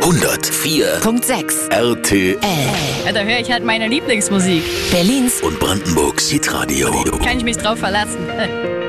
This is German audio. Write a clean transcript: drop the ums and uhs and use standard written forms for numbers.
104.6 RTL. Ja, da höre ich halt meine Lieblingsmusik. Berlins und Brandenburgs Hitradio. Kann ich mich drauf verlassen.